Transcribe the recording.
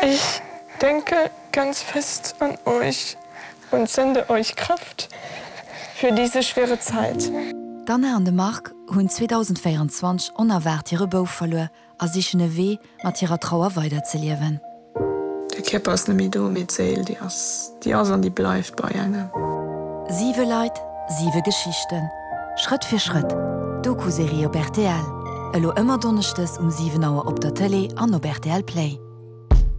Ich denke ganz fest an euch und sende euch Kraft für diese schwere Zeit. D'Anna an de Mark hunn 2024 onerwert ihre Bau verloren, as sich ne Weh mat ihrer Trauer weiterzuliewen. Der Körper ist nämlich da mit Seele, die an die bleibt bei einem. 7 Leid, 7 Geschichten. Schritt für Schritt. Doku-Serie op RTL. Elo immer donnerchtes 7 Uhr op der Tele an op RTL Play.